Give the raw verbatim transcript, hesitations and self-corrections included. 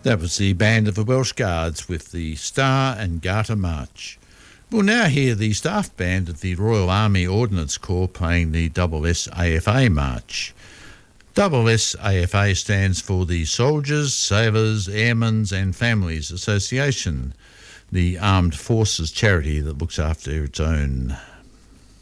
That was the Band of the Welsh Guards with the Star and Garter March. We'll now hear the staff band of the Royal Army Ordnance Corps playing the S S A F A March. S S A F A stands for the Soldiers, Sailors, Airmen's and Families Association, the armed forces charity that looks after its own.